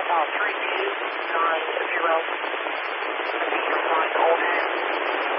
about 3290. I think you'll find Old Hen.